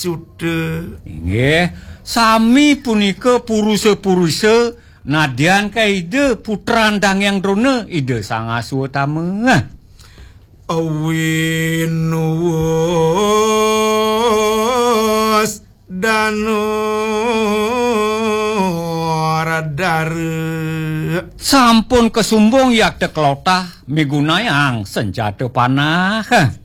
sude. Nggih, sami punika puruse-puruse nadyan kaide putrandang yang drone ide sang asu utama. Awinus Danuradare. Sampun kesumbung yak teklotah migunayang senjata panah.